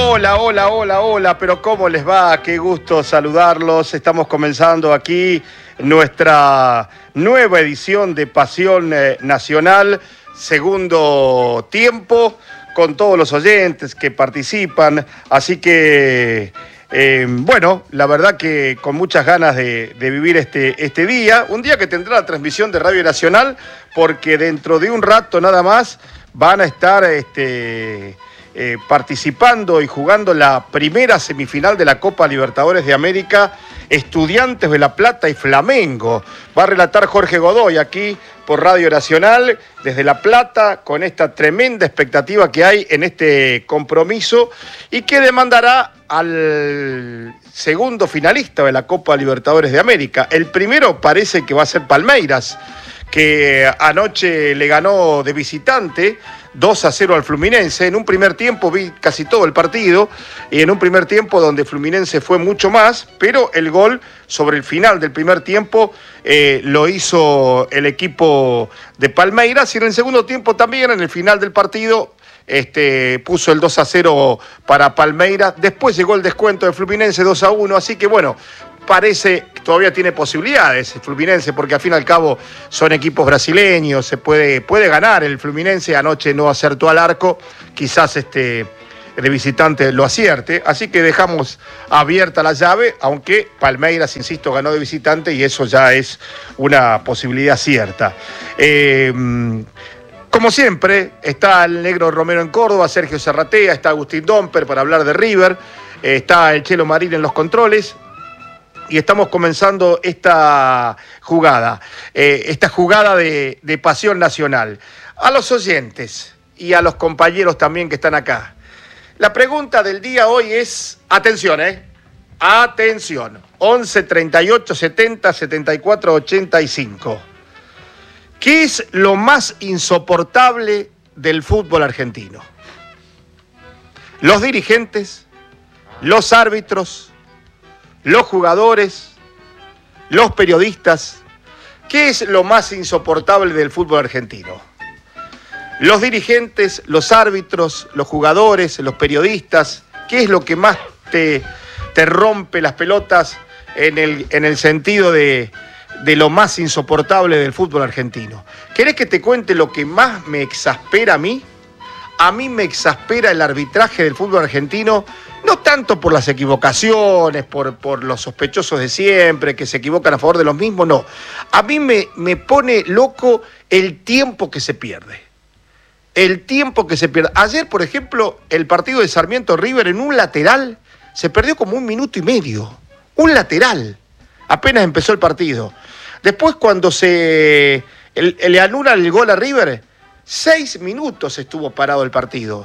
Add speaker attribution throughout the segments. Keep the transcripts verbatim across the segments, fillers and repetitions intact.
Speaker 1: Hola, hola, hola, hola, pero ¿cómo les va? Qué gusto saludarlos. Estamos comenzando aquí nuestra nueva edición de Pasión eh, Nacional, segundo tiempo, con todos los oyentes que participan. Así que, eh, bueno, la verdad que con muchas ganas de, de vivir este, este día, un día que tendrá la transmisión de Radio Nacional, porque dentro de un rato nada más van a estar este, eh, participando y jugando la primera semifinal de la Copa Libertadores de América, Estudiantes de La Plata y Flamengo. Va a relatar Jorge Godoy aquí por Radio Nacional desde La Plata, con esta tremenda expectativa que hay en este compromiso y que demandará al segundo finalista de la Copa Libertadores de América. El primero parece que va a ser Palmeiras, que anoche le ganó de visitante dos a cero al Fluminense. En un primer tiempo vi casi todo el partido, y en un primer tiempo donde Fluminense fue mucho más, pero el gol sobre el final del primer tiempo eh, lo hizo el equipo de Palmeiras, y en el segundo tiempo también, en el final del partido, Este, puso el dos a cero para Palmeiras. Después llegó el descuento de Fluminense dos a uno, así que bueno, parece que todavía tiene posibilidades el Fluminense, porque al fin y al cabo son equipos brasileños, se puede, puede ganar el Fluminense. Anoche no acertó al arco, quizás este, de visitante lo acierte, así que dejamos abierta la llave, aunque Palmeiras, insisto, ganó de visitante y eso ya es una posibilidad cierta. Eh, Como siempre, está el Negro Romero en Córdoba, Sergio Serratea, está Agustín Domper para hablar de River, eh, está el Chelo Marín en los controles, y estamos comenzando esta jugada, eh, esta jugada de, de Pasión Nacional. A los oyentes y a los compañeros también que están acá, la pregunta del día hoy es, atención, ¿eh? Atención, once, treinta y ocho, setenta, setenta y cuatro, ochenta y cinco. ¿Qué es lo más insoportable del fútbol argentino? ¿Los dirigentes, los árbitros, los jugadores, los periodistas? ¿Qué es lo más insoportable del fútbol argentino? Los dirigentes, los árbitros, los jugadores, los periodistas. ¿Qué es lo que más te, te rompe las pelotas en el, en el sentido de... de lo más insoportable del fútbol argentino? ¿Querés que te cuente lo que más me exaspera a mí? A mí me exaspera el arbitraje del fútbol argentino, no tanto por las equivocaciones, por, por los sospechosos de siempre, que se equivocan a favor de los mismos, no. A mí me, me pone loco el tiempo que se pierde. El tiempo que se pierde. Ayer, por ejemplo, el partido de Sarmiento River en un lateral se perdió como un minuto y medio. Un lateral. Apenas empezó el partido. Después, cuando se el, le anulan el gol a River, seis minutos estuvo parado el partido.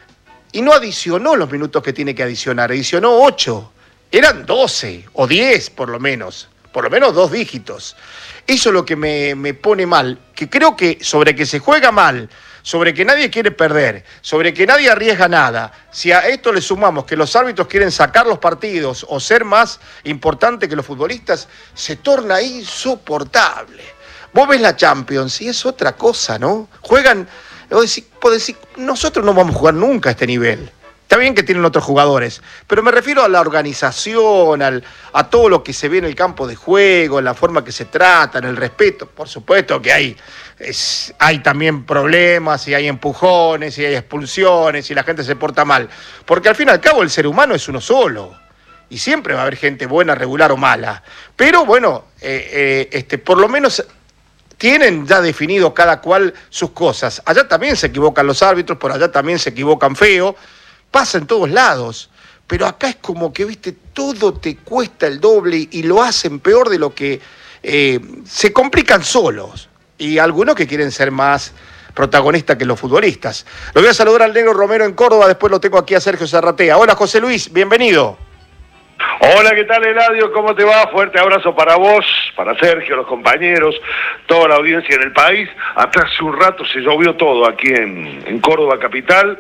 Speaker 1: Y no adicionó los minutos que tiene que adicionar, adicionó ocho. Eran doce o diez por lo menos, por lo menos dos dígitos. Eso es lo que me, me pone mal, que creo que sobre que se juega mal, sobre que nadie quiere perder, sobre que nadie arriesga nada, si a esto le sumamos que los árbitros quieren sacar los partidos o ser más importante que los futbolistas, se torna insoportable. Vos ves la Champions y es otra cosa, ¿no? Juegan, vos decís, vos decís, nosotros no vamos a jugar nunca a este nivel. Está bien que tienen otros jugadores, pero me refiero a la organización, al, a todo lo que se ve en el campo de juego, la forma que se tratan, el respeto. Por supuesto que hay, es, hay también problemas, y hay empujones, y hay expulsiones, y la gente se porta mal. Porque al fin y al cabo el ser humano es uno solo. Y siempre va a haber gente buena, regular o mala. Pero bueno, eh, eh, este, por lo menos tienen ya definido cada cual sus cosas. Allá también se equivocan los árbitros, por allá también se equivocan feo. Pasa en todos lados, pero acá es como que, viste, todo te cuesta el doble y lo hacen peor de lo que eh, se complican solos. Y algunos que quieren ser más protagonistas que los futbolistas. Lo voy a saludar al Negro Romero en Córdoba, después lo tengo aquí a Sergio Serratea. Hola, José Luis, bienvenido.
Speaker 2: Hola, ¿qué tal, Eladio? ¿Cómo te va? Fuerte abrazo para vos, para Sergio, los compañeros, toda la audiencia en el país. Hasta hace un rato se llovió todo aquí en, en Córdoba capital.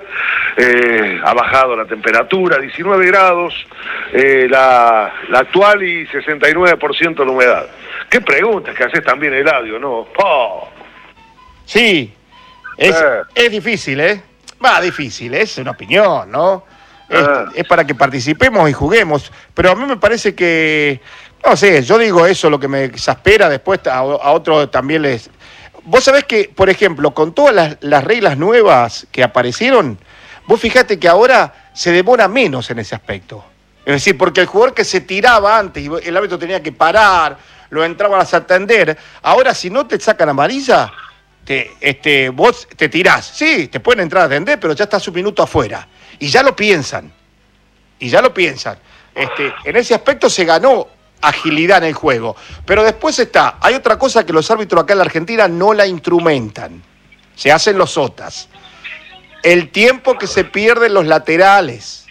Speaker 2: Eh, ha bajado la temperatura, diecinueve grados, eh, la, la actual y sesenta y nueve por ciento la humedad. ¿Qué preguntas que haces también, Eladio, no? ¡Oh!
Speaker 1: Sí, es,
Speaker 2: eh.
Speaker 1: es difícil, ¿eh? Va, difícil, es una opinión, ¿no? Es,
Speaker 2: Ah.
Speaker 1: es para que participemos y juguemos. Pero a mí me parece que, no sé, yo digo eso, lo que me exaspera después a, a otros también les... Vos sabés que, por ejemplo, con todas las, las reglas nuevas que aparecieron, vos fijate que ahora se demora menos en ese aspecto. Es decir, porque el jugador que se tiraba antes y el árbitro tenía que parar, lo entraban a atender, ahora si no te sacan amarilla, te, este, vos te tirás. Sí, te pueden entrar a atender, pero ya estás un minuto afuera. Y ya lo piensan. Y ya lo piensan. Este, en ese aspecto se ganó agilidad en el juego. Pero después está, hay otra cosa que los árbitros acá en la Argentina no la instrumentan. Se hacen los sotas. El tiempo que se pierde en los laterales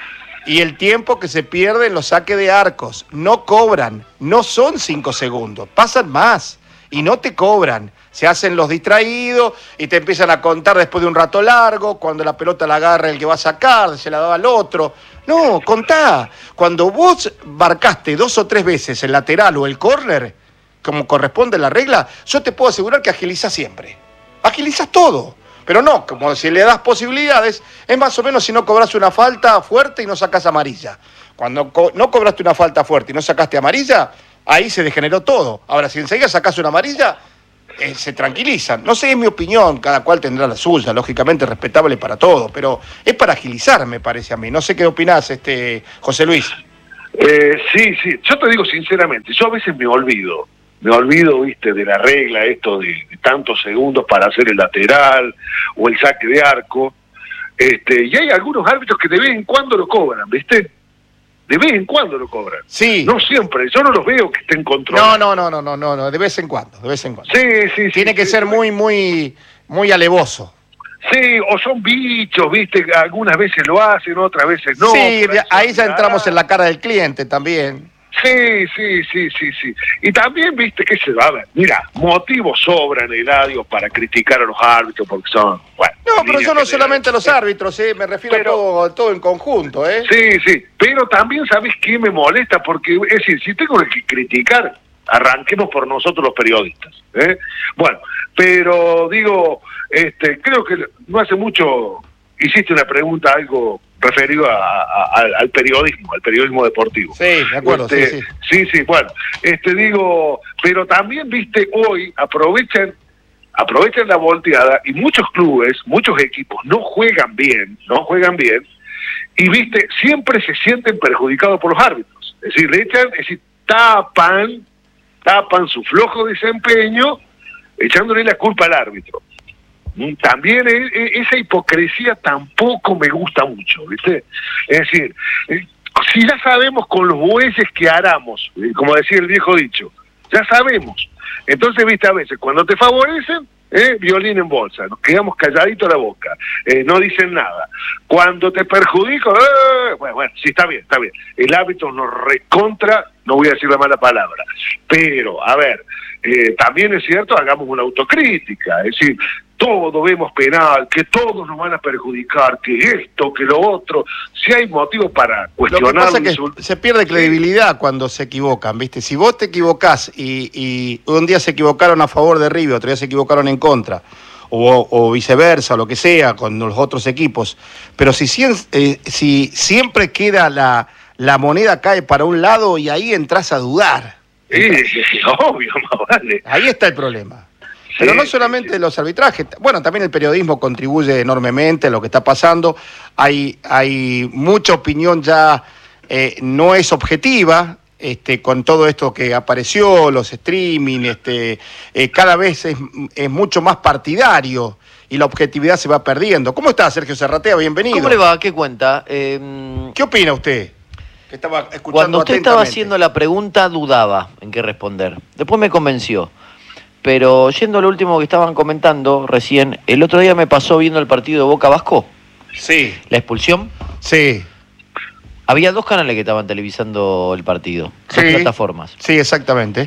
Speaker 1: y el tiempo que se pierde en los saques de arcos. No cobran, no son cinco segundos, pasan más y no te cobran. Se hacen los distraídos y te empiezan a contar después de un rato largo, cuando la pelota la agarra el que va a sacar, se la daba al otro. No, contá. Cuando vos marcaste dos o tres veces el lateral o el córner, como corresponde la regla, yo te puedo asegurar que agilizás siempre. Agilizás todo. Pero no, como si le das posibilidades, es más o menos si no cobras una falta fuerte y no sacás amarilla. Cuando co- no cobraste una falta fuerte y no sacaste amarilla, ahí se degeneró todo. Ahora, si enseguida sacás una amarilla, eh, se tranquilizan. No sé, es mi opinión, cada cual tendrá la suya, lógicamente respetable para todo, pero es para agilizar, me parece a mí. No sé qué opinás, este, José Luis.
Speaker 2: Eh, sí, sí, yo te digo sinceramente, yo a veces me olvido, me olvido, viste, de la regla, esto de, de tantos segundos para hacer el lateral o el saque de arco, este, y hay algunos árbitros que de vez en cuando lo cobran, viste, de vez en cuando lo cobran.
Speaker 1: Sí.
Speaker 2: No siempre, yo no los veo que estén
Speaker 1: No,
Speaker 2: controlados.
Speaker 1: no, no, no, no, no, no, de vez en cuando, de vez en cuando.
Speaker 2: Sí, sí, sí.
Speaker 1: Tiene que
Speaker 2: sí,
Speaker 1: ser
Speaker 2: sí.
Speaker 1: muy, muy, muy alevoso.
Speaker 2: Sí, o son bichos, viste, algunas veces lo hacen, otras veces no.
Speaker 1: sí,
Speaker 2: por eso
Speaker 1: ahí ya
Speaker 2: se
Speaker 1: entramos
Speaker 2: hará.
Speaker 1: en la cara del cliente también.
Speaker 2: Sí, sí, sí, sí, sí. Y también, viste, que se va a ver. Mira, motivos sobran, Eladio, para criticar a los árbitros porque son, bueno...
Speaker 1: No, pero yo no
Speaker 2: líneas
Speaker 1: solamente a los
Speaker 2: generales.
Speaker 1: árbitros, ¿eh? Me refiero
Speaker 2: Pero-
Speaker 1: a todo, todo en conjunto, ¿eh?
Speaker 2: Sí, sí, pero también, ¿sabes qué me molesta? Porque, es decir, si tengo que criticar, arranquemos por nosotros los periodistas, ¿eh? Bueno, pero digo, este, creo que no hace mucho hiciste una pregunta, algo referido a, a- a- al periodismo, al periodismo deportivo.
Speaker 1: Sí, de acuerdo,
Speaker 2: Este,
Speaker 1: sí, sí.
Speaker 2: Sí, sí, bueno, este digo, pero también, viste, hoy aprovechan aprovechan la volteada y muchos clubes, muchos equipos no juegan bien, no juegan bien, y viste, siempre se sienten perjudicados por los árbitros. Es decir, le echan, es decir, tapan, tapan su flojo desempeño, echándole la culpa al árbitro. Mm, También e- e- esa hipocresía tampoco me gusta mucho, ¿viste? Es decir, eh, si ya sabemos con los bueyes que aramos, eh, como decía el viejo dicho, ya sabemos. Entonces, viste, a veces cuando te favorecen, eh, violín en bolsa, nos quedamos calladitos la boca, eh, no dicen nada. Cuando te perjudico, eh, bueno, bueno, sí, está bien, está bien. El árbitro nos recontra, no voy a decir la mala palabra, pero, a ver, eh, también es cierto, hagamos una autocrítica, es decir, todo vemos penal, que todos nos van a perjudicar, que esto, que lo otro, si hay motivos para
Speaker 1: Lo que
Speaker 2: cuestionar...
Speaker 1: pasa es que se pierde credibilidad cuando se equivocan, ¿viste? Si vos te equivocás y, y un día se equivocaron a favor de River, otro día se equivocaron en contra, o, o viceversa, o lo que sea, con los otros equipos, pero si, sien- eh, si siempre queda la, la moneda cae para un lado y ahí entras a dudar.
Speaker 2: Sí, obvio, más vale.
Speaker 1: Ahí está el problema. Pero
Speaker 2: Sí,
Speaker 1: no solamente
Speaker 2: sí, sí.
Speaker 1: los arbitrajes, bueno, también el periodismo contribuye enormemente a lo que está pasando. Hay, hay mucha opinión ya, eh, no es objetiva, este, con todo esto que apareció, los streaming, este, eh, cada vez es, es mucho más partidario y la objetividad se va perdiendo. ¿Cómo está, Sergio Serratea? Bienvenido.
Speaker 3: ¿Cómo le va? ¿Qué cuenta? Eh,
Speaker 1: ¿Qué opina usted? Que estaba escuchando
Speaker 3: cuando usted estaba
Speaker 1: atentamente.
Speaker 3: haciendo la pregunta, dudaba en qué responder. Después me convenció. Pero yendo a lo último que estaban comentando recién, el otro día me pasó viendo el partido de Boca Vasco,
Speaker 1: Sí,
Speaker 3: la expulsión.
Speaker 1: sí,
Speaker 3: Había dos canales que estaban televisando el partido,
Speaker 1: Sí.
Speaker 3: dos plataformas.
Speaker 1: sí, exactamente.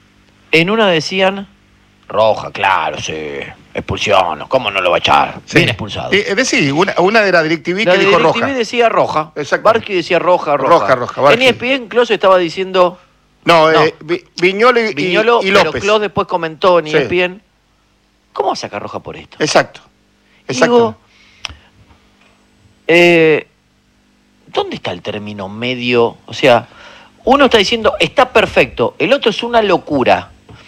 Speaker 3: En una decían, roja, claro, sí, expulsión, ¿cómo no lo va a echar?
Speaker 1: Sí.
Speaker 3: Bien expulsado.
Speaker 1: Eh, Es decir, una, una de la DirecTV
Speaker 3: La
Speaker 1: que
Speaker 3: de
Speaker 1: dijo
Speaker 3: DirecTV
Speaker 1: roja.
Speaker 3: decía roja,
Speaker 1: Exacto.
Speaker 3: Barqui decía roja, roja.
Speaker 1: Roja, roja, Barqui.
Speaker 3: En E S P N, Klose estaba diciendo...
Speaker 1: No,
Speaker 3: No.
Speaker 1: eh, Vi- Viñolo y, y-
Speaker 3: Viñolo,
Speaker 1: y
Speaker 3: pero
Speaker 1: López.
Speaker 3: Klose después comentó en
Speaker 1: Sí.
Speaker 3: E S P N, ¿cómo va a sacar roja por esto?
Speaker 1: Exacto.
Speaker 3: Y
Speaker 1: Exacto.
Speaker 3: digo, eh, el término medio. O sea, uno está diciendo, está perfecto, el otro es una locura.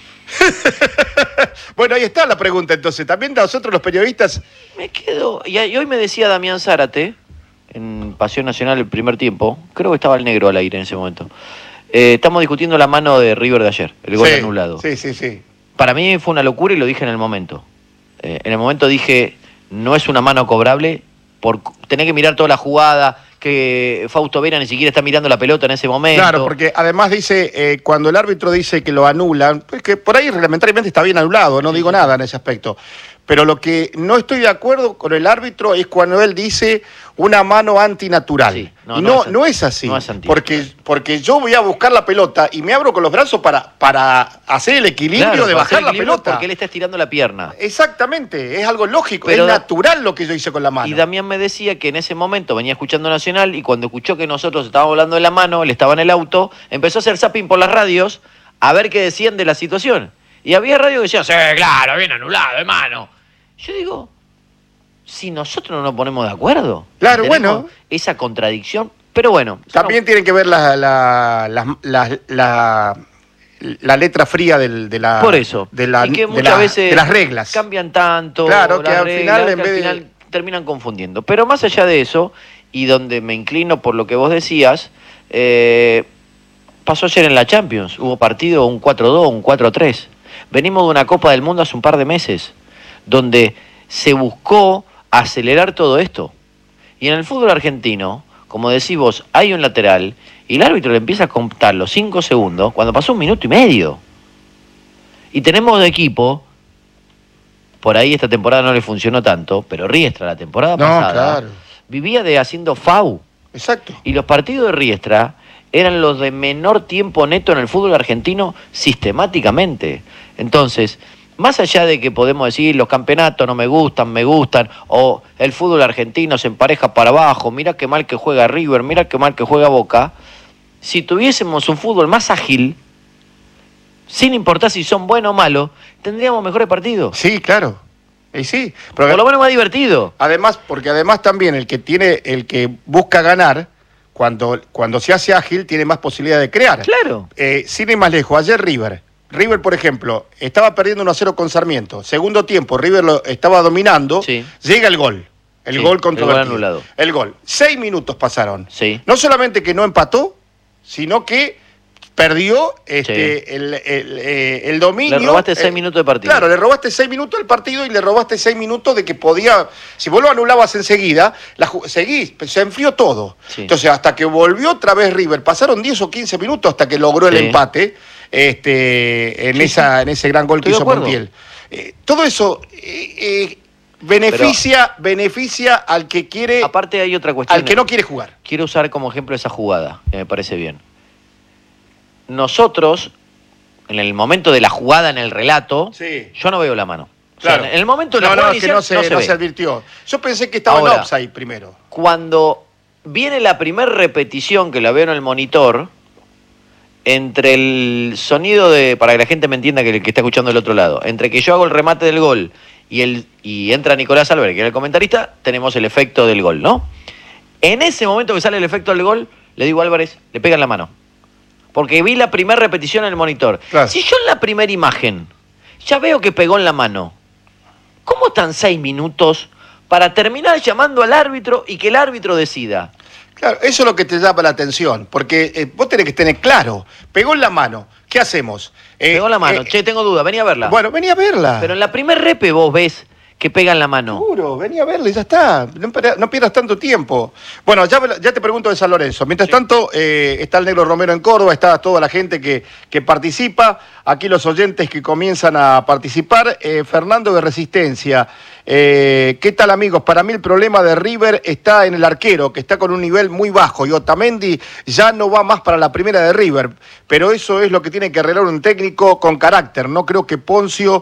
Speaker 1: Bueno, ahí está la pregunta, entonces. También nosotros los periodistas...
Speaker 3: Me quedo... Y hoy me decía Damián Zárate, en Pasión Nacional el primer tiempo, creo que estaba el negro al aire en ese momento, eh, estamos discutiendo la mano de River de ayer, el gol
Speaker 1: sí,
Speaker 3: anulado.
Speaker 1: Sí, sí, sí.
Speaker 3: Para mí fue una locura y lo dije en el momento. Eh, en el momento dije, no es una mano cobrable, por tener que mirar toda la jugada, que Fausto Vera ni siquiera está mirando la pelota en ese momento.
Speaker 1: Claro, porque además dice, eh, cuando el árbitro dice que lo anulan, pues que por ahí reglamentariamente está bien anulado, no digo nada en ese aspecto. Pero lo que no estoy de acuerdo con el árbitro es cuando él dice una mano antinatural. Sí, no, y no, no, es, no es así.
Speaker 3: No es
Speaker 1: porque, porque yo voy a buscar la pelota y me abro con los brazos para, para hacer el equilibrio
Speaker 3: claro,
Speaker 1: de bajar la pelota.
Speaker 3: Porque él está estirando la pierna.
Speaker 1: Exactamente, es algo lógico,
Speaker 3: pero,
Speaker 1: es natural lo que yo hice con la mano.
Speaker 3: Y Damián me decía que en ese momento venía escuchando Nacional y cuando escuchó que nosotros estábamos hablando de la mano, él estaba en el auto, empezó a hacer zapping por las radios a ver qué decían de la situación. Y había radio que decía, sí, claro, bien anulado, hermano. Yo digo, si nosotros no nos ponemos de acuerdo.
Speaker 1: Claro, bueno.
Speaker 3: Esa contradicción, pero bueno.
Speaker 1: También no... tienen que ver la, la, la, la, la, la letra fría del, de, la,
Speaker 3: Por eso.
Speaker 1: De, la,
Speaker 3: y que
Speaker 1: de,
Speaker 3: muchas
Speaker 1: la,
Speaker 3: veces
Speaker 1: de las reglas.
Speaker 3: Cambian tanto.
Speaker 1: Claro, que al
Speaker 3: reglas,
Speaker 1: final, en
Speaker 3: que
Speaker 1: vez
Speaker 3: al final
Speaker 1: de...
Speaker 3: terminan confundiendo. Pero más allá de eso, y donde me inclino por lo que vos decías, eh, pasó ayer en la Champions. Hubo partido un cuatro dos, un cuatro tres. Venimos de una Copa del Mundo hace un par de meses, donde se buscó acelerar todo esto. Y en el fútbol argentino, como decís vos, hay un lateral y el árbitro le empieza a contar los cinco segundos cuando pasó un minuto y medio. Y tenemos de equipo, por ahí esta temporada no le funcionó tanto, pero Riestra la temporada
Speaker 1: no,
Speaker 3: pasada
Speaker 1: claro.
Speaker 3: vivía de haciendo F A U.
Speaker 1: Exacto.
Speaker 3: Y los partidos de Riestra eran los de menor tiempo neto en el fútbol argentino sistemáticamente. Entonces, más allá de que podemos decir los campeonatos no me gustan, me gustan, o el fútbol argentino se empareja para abajo, mira qué mal que juega River, mira qué mal que juega Boca, si tuviésemos un fútbol más ágil, sin importar si son buenos o malos, tendríamos mejores partidos.
Speaker 1: Sí, claro. Y sí.
Speaker 3: Pero por lo menos más divertido.
Speaker 1: Además, porque además también el que tiene, el que busca ganar, cuando, cuando se hace ágil, tiene más posibilidad de crear.
Speaker 3: Claro.
Speaker 1: Eh, sin ir más lejos, ayer River. River, por ejemplo, estaba perdiendo uno a cero con Sarmiento. Segundo tiempo, River lo estaba dominando.
Speaker 3: Sí.
Speaker 1: Llega el gol. El
Speaker 3: sí,
Speaker 1: gol controvertido.
Speaker 3: El gol anulado.
Speaker 1: El gol. Seis minutos pasaron.
Speaker 3: Sí.
Speaker 1: No solamente que no empató, sino que perdió este,
Speaker 3: sí.
Speaker 1: el, el, eh, el dominio.
Speaker 3: Le robaste seis
Speaker 1: eh,
Speaker 3: minutos de partido.
Speaker 1: Claro, le robaste seis minutos del partido y le robaste seis minutos de que podía... Si vos lo anulabas enseguida, la, seguís, se enfrió todo.
Speaker 3: Sí.
Speaker 1: Entonces, hasta que volvió otra vez River, pasaron diez o quince minutos hasta que logró el
Speaker 3: sí.
Speaker 1: empate este, en,
Speaker 3: sí,
Speaker 1: esa,
Speaker 3: sí.
Speaker 1: en ese gran gol
Speaker 3: Estoy
Speaker 1: que hizo Montiel. Eh, todo eso... Eh, eh, Beneficia, Pero, beneficia al que quiere...
Speaker 3: Aparte hay otra cuestión.
Speaker 1: Al que no quiere jugar.
Speaker 3: Quiero usar como ejemplo esa jugada, que me parece bien. Nosotros, en el momento de la jugada, en el relato,
Speaker 1: sí.
Speaker 3: yo no veo la mano.
Speaker 1: Claro.
Speaker 3: O sea, en el momento de la
Speaker 1: no,
Speaker 3: jugada
Speaker 1: no,
Speaker 3: inicial,
Speaker 1: que no se,
Speaker 3: no se,
Speaker 1: no
Speaker 3: ve.
Speaker 1: se advirtió. Yo pensé que estaba
Speaker 3: Ahora,
Speaker 1: en offside primero.
Speaker 3: Cuando viene la primera repetición, que la veo en el monitor, entre el sonido de... Para que la gente me entienda que, que está escuchando del otro lado. Entre que yo hago el remate del gol... Y, el, y entra Nicolás Álvarez, que era el comentarista, tenemos el efecto del gol, ¿no? En ese momento que sale el efecto del gol, le digo a Álvarez, le pega en la mano. Porque vi la primera repetición en el monitor.
Speaker 1: Claro.
Speaker 3: Si yo en la primera imagen ya veo que pegó en la mano, ¿cómo están seis minutos para terminar llamando al árbitro y que el árbitro decida?
Speaker 1: Claro, eso es lo que te llama la atención, porque eh, vos tenés que tener claro, pegó en la mano, ¿qué hacemos? Eh,
Speaker 3: pegó en la mano,
Speaker 1: eh,
Speaker 3: che, tengo duda, vení a verla.
Speaker 1: Bueno, vení a verla.
Speaker 3: Pero en la primer repe vos ves que pega en la mano.
Speaker 1: Seguro, vení a verla y ya está, no, no pierdas tanto tiempo. Bueno, ya, ya te pregunto de San Lorenzo. Mientras sí. tanto, eh, está el Negro Romero en Córdoba, está toda la gente que, que participa, aquí los oyentes que comienzan a participar. Eh, Fernando de Resistencia, eh, ¿qué tal amigos? Para mí el problema de River está en el arquero, que está con un nivel muy bajo, y Otamendi ya no va más para la primera de River, pero eso es lo que tiene que arreglar un técnico con carácter. No creo que Poncio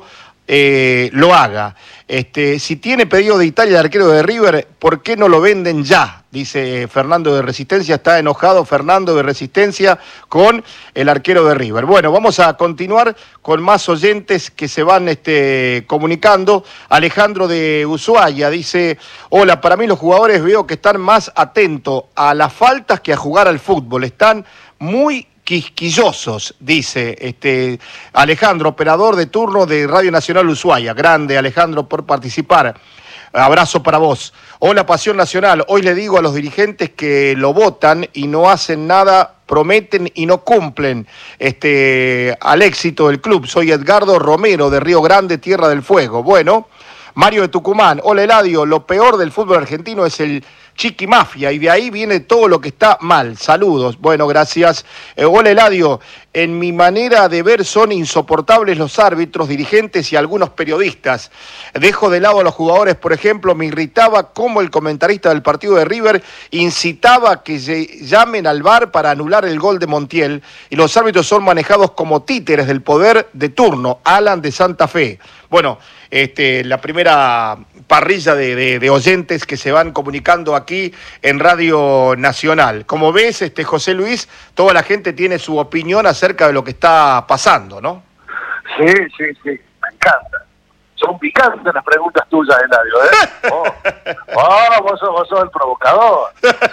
Speaker 1: eh, lo haga. Este, si tiene pedido de Italia el arquero de River, ¿por qué no lo venden ya? Dice Fernando de Resistencia. Está enojado Fernando de Resistencia con el arquero de River. Bueno, vamos a continuar con más oyentes que se van este, comunicando. Alejandro de Ushuaia dice: hola, para mí los jugadores veo que están más atentos a las faltas que a jugar al fútbol. Están muy quisquillosos, dice este Alejandro, operador de turno de Radio Nacional Ushuaia. Grande, Alejandro, por participar. Abrazo para vos. Hola, Pasión Nacional. Hoy le digo a los dirigentes que lo votan y no hacen nada, prometen y no cumplen este, al éxito del club. Soy Edgardo Romero de Río Grande, Tierra del Fuego. Bueno, Mario de Tucumán. Hola, Eladio. Lo peor del fútbol argentino es el Chiqui Mafia, y de ahí viene todo lo que está mal. Saludos. Bueno, gracias. Eh, hola, Eladio. En mi manera de ver son insoportables los árbitros, dirigentes y algunos periodistas. Dejo de lado a los jugadores, por ejemplo, me irritaba cómo el comentarista del partido de River incitaba a que se llamen al V A R para anular el gol de Montiel, y los árbitros son manejados como títeres del poder de turno. Alan de Santa Fe. Bueno, este, la primera parrilla de, de, de oyentes que se van comunicando aquí en Radio Nacional. Como ves, este, José Luis, toda la gente tiene su opinión acerca de lo que está pasando, ¿no?
Speaker 2: Sí, sí, sí, me encanta. Son picantes las preguntas tuyas, Eladio, ¿eh? Oh, oh vos, sos, vos sos el provocador.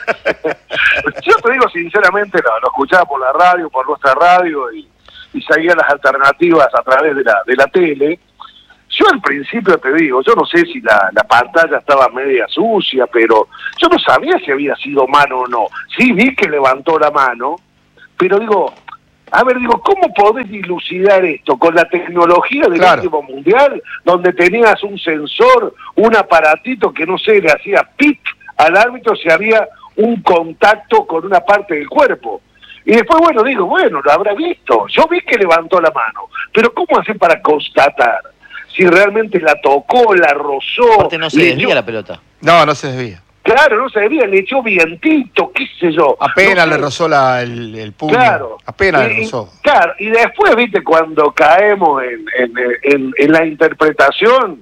Speaker 2: Yo te digo sinceramente, lo, lo escuchaba por la radio, por nuestra radio, y, y seguía las alternativas a través de la, de la tele. Yo al principio te digo, yo no sé si la, la pantalla estaba media sucia, pero yo no sabía si había sido mano o no. Sí vi que levantó la mano, pero digo, a ver, digo, ¿cómo podés dilucidar esto con la tecnología del
Speaker 1: Claro.
Speaker 2: último mundial, donde tenías un sensor, un aparatito que no sé, le hacía pip al árbitro si había un contacto con una parte del cuerpo? Y después, bueno, digo, bueno, lo habrá visto. Yo vi que levantó la mano, pero ¿cómo hacer para constatar si realmente la tocó, la rozó?
Speaker 3: Aparte no se
Speaker 2: le
Speaker 3: desvía
Speaker 2: echó-
Speaker 3: la pelota.
Speaker 1: No, no se desvía.
Speaker 2: Claro, no se debía, le echó vientito, qué sé yo.
Speaker 1: Apenas
Speaker 2: No
Speaker 1: le
Speaker 2: sé.
Speaker 1: rozó la, el, el puño.
Speaker 2: Claro.
Speaker 1: Apenas
Speaker 2: y,
Speaker 1: le rozó.
Speaker 2: y- claro, y después, viste, cuando caemos en, en, en, en la interpretación,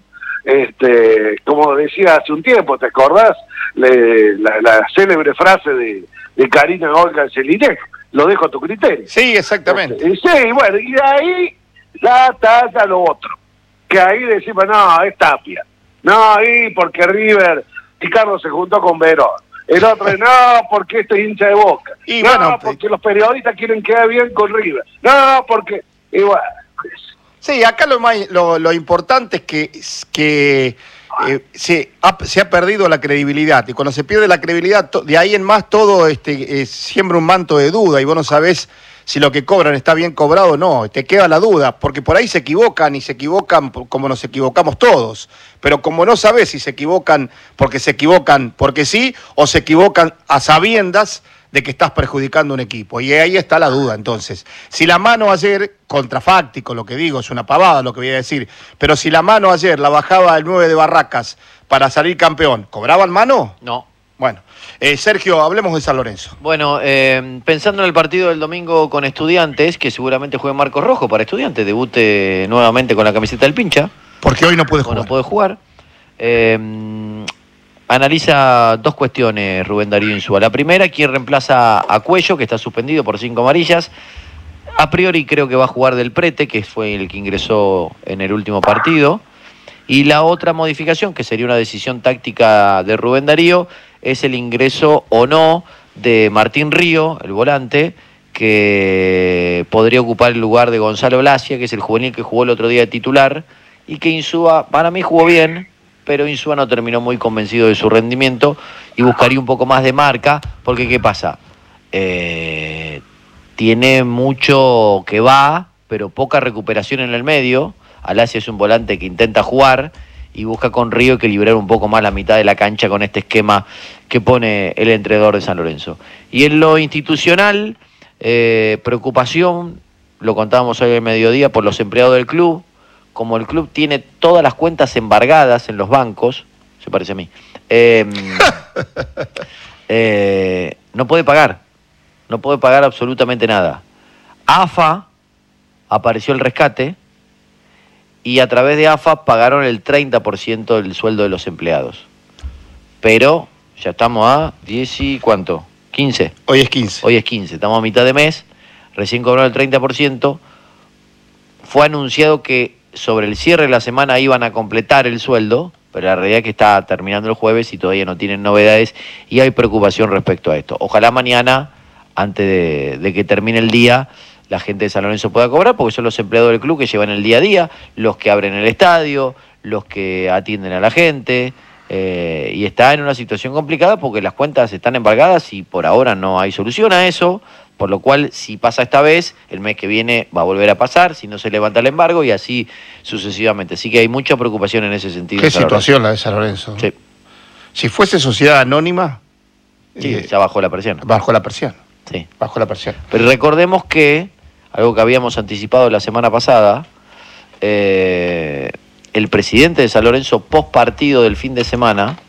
Speaker 2: este, como decía hace un tiempo, ¿te acordás? Le- la, la célebre frase de, de Karina Olga Jelinek, lo dejo a tu criterio.
Speaker 1: Sí, exactamente.
Speaker 2: Y sí, bueno, y de ahí ya talla lo otro. Que ahí decimos, no, es Tapia. No, ahí porque River, Ricardo se juntó con Verón. El otro, no, porque este es hincha de Boca.
Speaker 1: Y
Speaker 2: no,
Speaker 1: bueno,
Speaker 2: porque los periodistas quieren quedar bien con River. No, porque... Y bueno,
Speaker 1: Sí, acá lo, más, lo, lo importante es que, es que eh, se, ha, se ha perdido la credibilidad, y cuando se pierde la credibilidad, to, de ahí en más todo este, eh, siembra un manto de duda, y vos no sabés si lo que cobran está bien cobrado o no, te queda la duda, porque por ahí se equivocan y se equivocan como nos equivocamos todos, pero como no sabés si se equivocan porque se equivocan porque sí, o se equivocan a sabiendas de que estás perjudicando un equipo, y ahí está la duda. Entonces, si la mano ayer, contrafáctico lo que digo, es una pavada lo que voy a decir, pero si la mano ayer la bajaba el nueve de Barracas para salir campeón, ¿cobraban mano?
Speaker 3: No.
Speaker 1: Bueno, eh, Sergio, hablemos de San Lorenzo.
Speaker 3: Bueno, eh, pensando en el partido del domingo con Estudiantes, que seguramente juegue Marcos Rojo para Estudiantes, debute nuevamente con la camiseta del pincha.
Speaker 1: Porque hoy no puede
Speaker 3: o
Speaker 1: jugar.
Speaker 3: no puede jugar. Eh, analiza dos cuestiones Rubén Darío Insúa. La primera, quién reemplaza a Cuello, que está suspendido por cinco amarillas. A priori creo que va a jugar Del Prete, que fue el que ingresó en el último partido. Y la otra modificación, que sería una decisión táctica de Rubén Darío, es el ingreso o no de Martín Río, el volante, que podría ocupar el lugar de Gonzalo Blasia, que es el juvenil que jugó el otro día de titular, y que Insúa, para mí jugó bien, pero Insúa no terminó muy convencido de su rendimiento y buscaría un poco más de marca, porque ¿qué pasa? Eh, tiene mucho que va, pero poca recuperación en el medio. Alasia es un volante que intenta jugar y busca con Río equilibrar un poco más la mitad de la cancha con este esquema que pone el entrenador de San Lorenzo. Y en lo institucional, eh, preocupación, lo contábamos hoy al mediodía, por los empleados del club. Como el club tiene todas las cuentas embargadas en los bancos, se parece a mí, eh, eh, no puede pagar, no puede pagar absolutamente nada. A F A apareció el rescate y a través de A F A pagaron el treinta por ciento del sueldo de los empleados. Pero ya estamos a diez y ¿cuánto? quince.
Speaker 1: Hoy es quince.
Speaker 3: Hoy es quince, estamos a mitad de mes, recién cobraron el treinta por ciento. Fue anunciado que sobre el cierre de la semana iban a completar el sueldo, pero la realidad es que está terminando el jueves y todavía no tienen novedades y hay preocupación respecto a esto. Ojalá mañana, antes de, de que termine el día, la gente de San Lorenzo pueda cobrar, porque son los empleados del club que llevan el día a día, los que abren el estadio, los que atienden a la gente, eh, y está en una situación complicada porque las cuentas están embargadas y por ahora no hay solución a eso, por lo cual si pasa esta vez, el mes que viene va a volver a pasar, si no se levanta el embargo y así sucesivamente. Así que hay mucha preocupación en ese sentido.
Speaker 1: Qué situación la de San Lorenzo.
Speaker 3: Sí.
Speaker 1: Si fuese sociedad anónima...
Speaker 3: Sí,
Speaker 1: eh,
Speaker 3: ya bajó la presión.
Speaker 1: Bajó la presión.
Speaker 3: Sí.
Speaker 1: Bajó la presión.
Speaker 3: Pero recordemos que, algo que habíamos anticipado la semana pasada, eh, el presidente de San Lorenzo, post partido del fin de semana,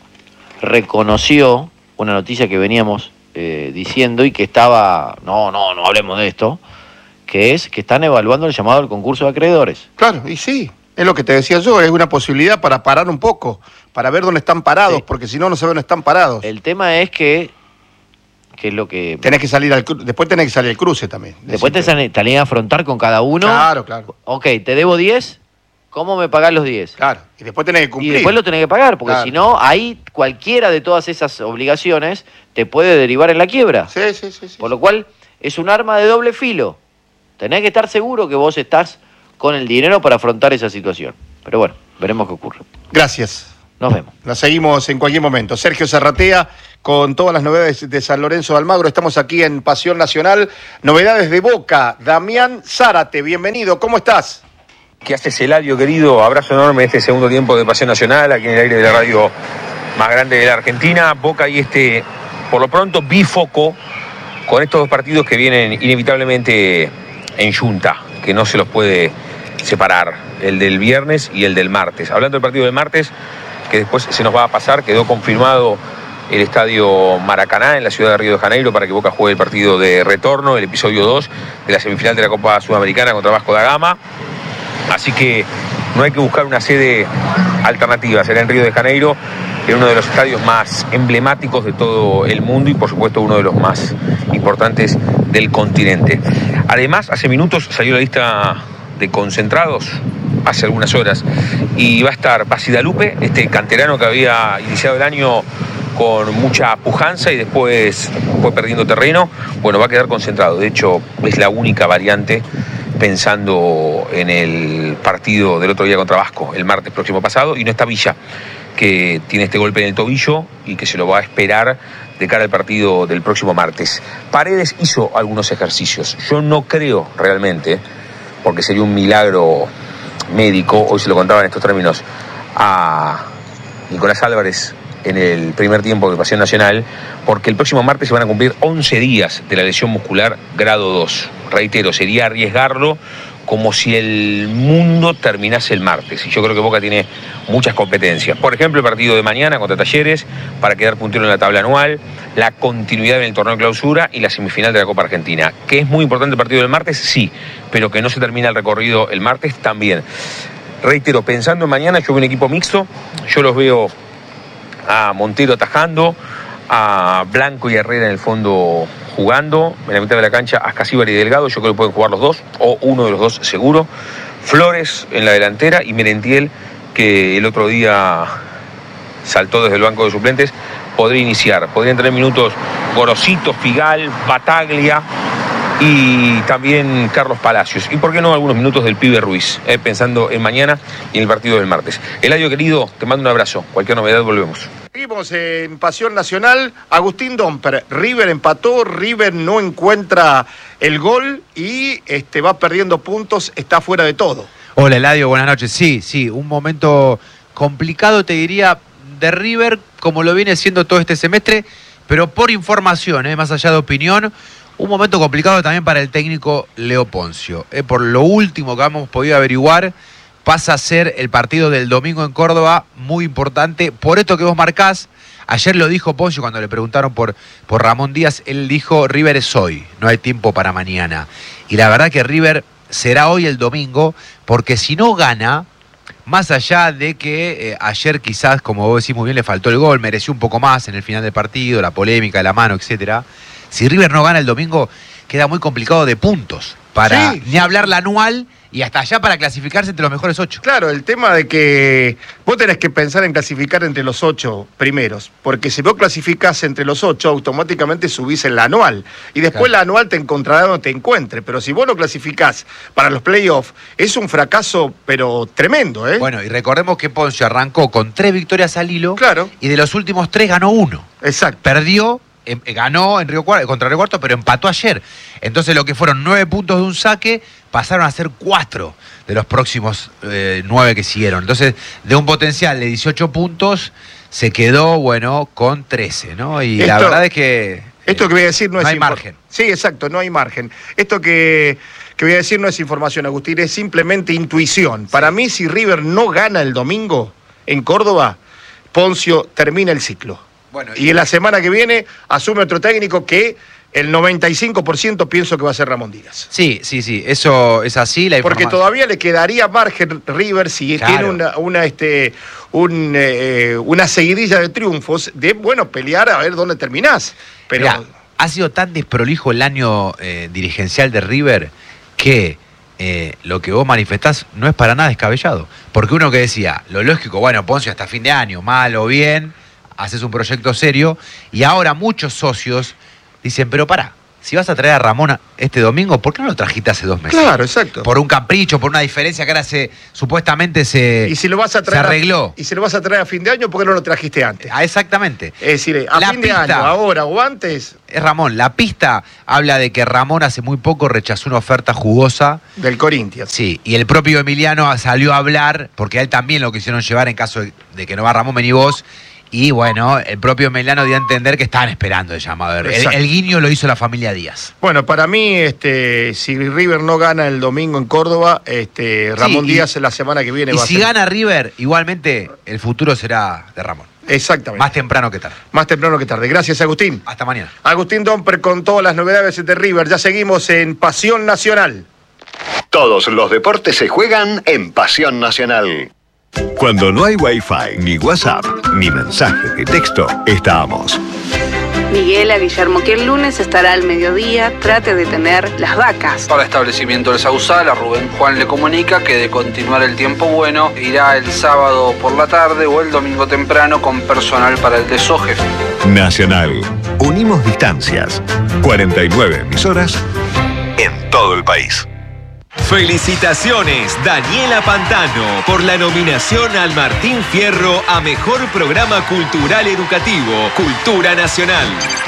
Speaker 3: reconoció una noticia que veníamos eh, diciendo y que estaba, no, no, no hablemos de esto, que es que están evaluando el llamado al concurso de acreedores.
Speaker 1: Claro, y sí, es lo que te decía yo, es una posibilidad para parar un poco, para ver dónde están parados, sí. Porque si no, no se ve dónde están parados.
Speaker 3: El tema es que, que es lo que...
Speaker 1: Tenés que salir al cru... Después tenés que salir al cruce también.
Speaker 3: Después te salen a afrontar con cada uno.
Speaker 1: Claro, claro.
Speaker 3: Ok, te debo diez, ¿cómo me pagás los diez?
Speaker 1: Claro, y después tenés que cumplir.
Speaker 3: Y después lo tenés que pagar, porque
Speaker 1: claro.
Speaker 3: Si no, ahí cualquiera de todas esas obligaciones te puede derivar en la quiebra.
Speaker 1: Sí, sí, sí. sí
Speaker 3: Por lo cual, es un arma de doble filo. Tenés que estar seguro que vos estás con el dinero para afrontar esa situación. Pero bueno, veremos qué ocurre.
Speaker 1: Gracias.
Speaker 3: Nos vemos.
Speaker 1: La seguimos en cualquier momento. Sergio Zarratea con todas las novedades de San Lorenzo de Almagro. Estamos aquí en Pasión Nacional. Novedades de Boca. Damián Zárate, bienvenido. ¿Cómo estás?
Speaker 4: ¿Qué haces, Eladio, querido? Abrazo enorme en este segundo tiempo de Pasión Nacional, aquí en el aire de la radio más grande de la Argentina. Boca y este, por lo pronto, bifoco con estos dos partidos que vienen inevitablemente en yunta, que no se los puede separar, el del viernes y el del martes. Hablando del partido del martes, que después se nos va a pasar, quedó confirmado el estadio Maracaná en la ciudad de Río de Janeiro para que Boca juegue el partido de retorno, el episodio dos de la semifinal de la Copa Sudamericana contra Vasco da Gama. Así que no hay que buscar una sede alternativa, será en Río de Janeiro, en uno de los estadios más emblemáticos de todo el mundo y por supuesto uno de los más importantes del continente. Además, hace minutos salió la lista de concentrados, hace algunas horas, y va a estar Basidalupe, este canterano que había iniciado el año con mucha pujanza y después fue perdiendo terreno. Bueno, va a quedar concentrado, de hecho es la única variante pensando en el partido del otro día contra Vasco, el martes próximo pasado, y no está Villa, que tiene este golpe en el tobillo y que se lo va a esperar de cara al partido del próximo martes. Paredes hizo algunos ejercicios, yo no creo realmente, porque sería un milagro médico, hoy se lo contaba en estos términos a Nicolás Álvarez en el primer tiempo de Pasión Nacional, porque el próximo martes se van a cumplir once días de la lesión muscular grado dos. Reitero, sería arriesgarlo como si el mundo terminase el martes. Y yo creo que Boca tiene muchas competencias. Por ejemplo, el partido de mañana contra Talleres, para quedar puntero en la tabla anual, la continuidad en el torneo de clausura y la semifinal de la Copa Argentina. ¿Que es muy importante el partido del martes? Sí, pero que no se termina el recorrido el martes también. Reitero, pensando en mañana, yo veo un equipo mixto, yo los veo a Montero atajando, a Blanco y Herrera en el fondo jugando, en la mitad de la cancha Ascasíbar y Delgado, yo creo que pueden jugar los dos, o uno de los dos seguro, Flores en la delantera y Merentiel, que el otro día saltó desde el banco de suplentes, podría iniciar, podrían tener minutos Gorosito, Figal, Bataglia y también Carlos Palacios, y por qué no algunos minutos del pibe Ruiz, eh, pensando en mañana y en el partido del martes. Eladio, querido, te mando un abrazo, cualquier novedad volvemos.
Speaker 1: Seguimos en Pasión Nacional. Agustín Domper, River empató, River no encuentra el gol y este, va perdiendo puntos, está fuera de todo.
Speaker 5: Hola Eladio, buenas noches. Sí, sí, un momento complicado, te diría, de River, como lo viene siendo todo este semestre, pero por información, eh, más allá de opinión, un momento complicado también para el técnico Leo Poncio. Eh, por lo último que hemos podido averiguar, pasa a ser el partido del domingo en Córdoba muy importante. Por esto que vos marcás, ayer lo dijo Poncio cuando le preguntaron por, por Ramón Díaz, él dijo, River es hoy, no hay tiempo para mañana. Y la verdad que River será hoy el domingo, porque si no gana, más allá de que eh, ayer quizás, como vos decís muy bien, le faltó el gol, mereció un poco más en el final del partido, la polémica de la mano, etcétera. Si River no gana el domingo, queda muy complicado de puntos para
Speaker 1: sí,
Speaker 5: ni
Speaker 1: sí.
Speaker 5: hablar la anual y hasta allá para clasificarse entre los mejores ocho.
Speaker 1: Claro, el tema de que vos tenés que pensar en clasificar entre los ocho primeros, porque si vos clasificás entre los ocho, automáticamente subís en la anual. Y después
Speaker 5: Claro.
Speaker 1: la anual te encontrará donde te encuentre. Pero si vos no clasificás para los playoffs, es un fracaso, pero tremendo, ¿eh?
Speaker 5: Bueno, y recordemos que Poncio arrancó con tres victorias al hilo.
Speaker 1: Claro.
Speaker 5: Y de los últimos tres ganó uno.
Speaker 1: Exacto.
Speaker 5: Perdió, em, ganó en Río Cuarto, contra Río Cuarto, pero empató ayer. Entonces lo que fueron nueve puntos de un saque pasaron a ser cuatro de los próximos eh, nueve que siguieron. Entonces, de un potencial de dieciocho puntos, se quedó, bueno, con trece, ¿no? Y la
Speaker 1: Esto-
Speaker 5: verdad es que...
Speaker 1: Esto que voy a decir no,
Speaker 5: no
Speaker 1: es
Speaker 5: hay
Speaker 1: infor-
Speaker 5: margen.
Speaker 1: Sí, exacto, no hay margen. Esto que, que voy a decir no es información, Agustín, es simplemente intuición. Para mí, si River no gana el domingo en Córdoba, Poncio termina el ciclo.
Speaker 5: Bueno,
Speaker 1: y en la semana que viene asume otro técnico que el noventa y cinco por ciento pienso que va a ser Ramón Díaz.
Speaker 5: Sí, sí, sí, eso es así. La
Speaker 1: Porque
Speaker 5: informa-
Speaker 1: todavía le quedaría margen River si
Speaker 5: Claro.
Speaker 1: tiene una, una, este, un, eh, una seguidilla de triunfos de, bueno, pelear a ver dónde terminás. Pero
Speaker 5: Mirá, ha sido tan desprolijo el año eh, dirigencial de River que eh, lo que vos manifestás no es para nada descabellado. Porque uno que decía, lo lógico, bueno, Poncio hasta fin de año, mal o bien, haces un proyecto serio, y ahora muchos socios dicen, pero pará, si vas a traer a Ramón este domingo, ¿por qué no lo trajiste hace dos meses?
Speaker 1: claro, exacto.
Speaker 5: Por un capricho, por una diferencia que ahora se, supuestamente se,
Speaker 1: Y si lo vas a
Speaker 5: se
Speaker 1: traer a-
Speaker 5: arregló.
Speaker 1: y si lo vas a traer a fin de año, ¿por qué no lo trajiste antes?
Speaker 5: Ah, exactamente.
Speaker 1: Es decir, a
Speaker 5: La
Speaker 1: fin de
Speaker 5: pista.
Speaker 1: año, ahora o antes
Speaker 5: Es Ramón. La pista habla de que Ramón hace muy poco rechazó una oferta jugosa.
Speaker 1: del Corinthians.
Speaker 5: Sí, y el propio Emiliano salió a hablar, porque a él también lo quisieron llevar en caso de, de que no va Ramón, vení vos. Y bueno, el propio Emiliano dio a entender que estaban esperando el llamado. El,
Speaker 1: Exacto.
Speaker 5: el guiño lo hizo la familia Díaz.
Speaker 1: Bueno, para mí, este, si River no gana el domingo en Córdoba, este, Ramón
Speaker 5: y-
Speaker 1: Díaz la semana que viene
Speaker 5: Y
Speaker 1: va
Speaker 5: si
Speaker 1: a ser.
Speaker 5: gana River, igualmente el futuro será de Ramón.
Speaker 1: Exactamente.
Speaker 5: Más temprano que tarde.
Speaker 1: Más temprano que tarde. Gracias, Agustín.
Speaker 5: Hasta mañana.
Speaker 1: Agustín Domper con todas las novedades de River. Ya seguimos en Pasión Nacional.
Speaker 6: Todos los deportes se juegan en Pasión Nacional.
Speaker 7: Cuando no hay Wi-Fi, ni WhatsApp, ni mensaje de texto, estamos.
Speaker 8: Miguel a Guillermo que el lunes estará al mediodía, trate de tener las vacas.
Speaker 9: Para establecimiento del Sausal, a Rubén Juan le comunica que de continuar el tiempo bueno, irá el sábado por la tarde o el domingo temprano con personal para el desoje.
Speaker 7: Nacional. Unimos distancias. cuarenta y nueve emisoras en todo el país.
Speaker 10: Felicitaciones, Daniela Pantano, por la nominación al Martín Fierro a Mejor Programa Cultural Educativo, Cultura Nacional.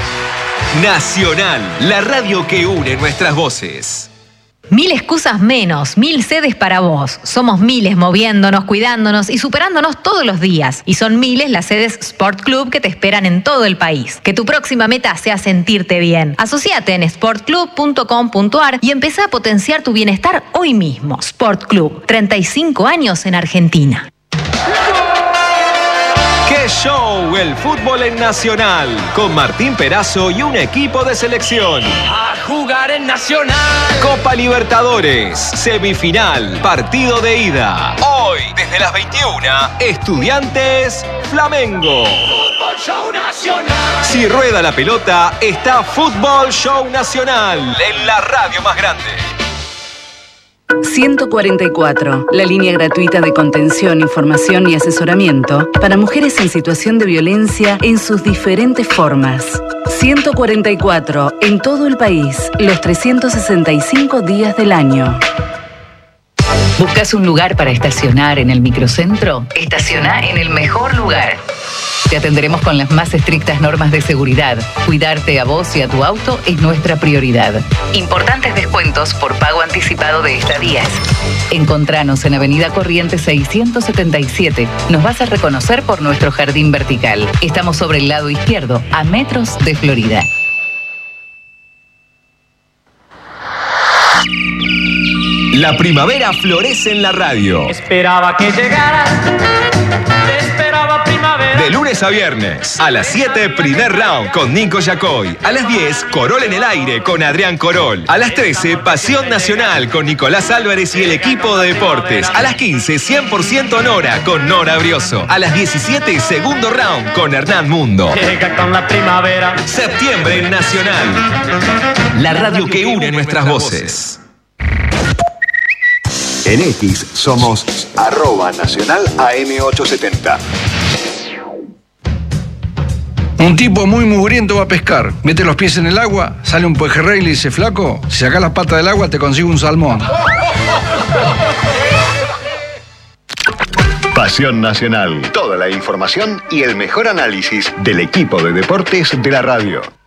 Speaker 10: Nacional, la radio que une nuestras voces.
Speaker 11: Mil excusas menos, mil sedes para vos. Somos miles moviéndonos, cuidándonos y superándonos todos los días. Y son miles las sedes Sport Club que te esperan en todo el país. Que tu próxima meta sea sentirte bien. Asociate en sport club punto com punto a r y empezá a potenciar tu bienestar hoy mismo. Sport Club, treinta y cinco años en Argentina.
Speaker 10: ¡Qué show! El fútbol en Nacional, con Martín Perazo y un equipo de selección.
Speaker 12: A jugar en Nacional.
Speaker 10: Copa Libertadores, semifinal, partido de ida. Hoy, desde las veintiuna, Estudiantes Flamengo.
Speaker 12: Fútbol Show Nacional.
Speaker 10: Si rueda la pelota, está Fútbol Show Nacional, en la radio más grande.
Speaker 8: ciento cuarenta y cuatro, la línea gratuita de contención, información y asesoramiento para mujeres en situación de violencia en sus diferentes formas. ciento cuarenta y cuatro, en todo el país, los trescientos sesenta y cinco días del año.
Speaker 13: ¿Buscas un lugar para estacionar en el microcentro? Estaciona en el mejor lugar. Te atenderemos con las más estrictas normas de seguridad. Cuidarte a vos y a tu auto es nuestra prioridad. Importantes descuentos por pago anticipado de estadías. Encontranos en Avenida Corrientes seiscientos setenta y siete. Nos vas a reconocer por nuestro jardín vertical. Estamos sobre el lado izquierdo, a metros de Florida.
Speaker 10: La primavera florece en la radio.
Speaker 12: Esperaba que llegaras. Te esperaba primero.
Speaker 10: De lunes a viernes. A las siete, primer round con Nico Yacoy. A las diez, Corol en el aire con Adrián Corol. A las trece, Pasión Nacional con Nicolás Álvarez y el equipo de deportes. A las quince, cien por ciento Nora con Nora Brioso. A las diecisiete, segundo round con Hernán Mundo.
Speaker 12: Llega con la primavera.
Speaker 10: Septiembre en Nacional. La radio que une nuestras voces.
Speaker 6: En X somos arroba nacional A M ochocientos setenta.
Speaker 14: Un tipo muy mugriento va a pescar. Mete los pies en el agua, sale un pejerrey y le dice: flaco, si sacás las patas del agua te consigo un salmón.
Speaker 6: Pasión Nacional. Toda la información y el mejor análisis del equipo de deportes de la radio.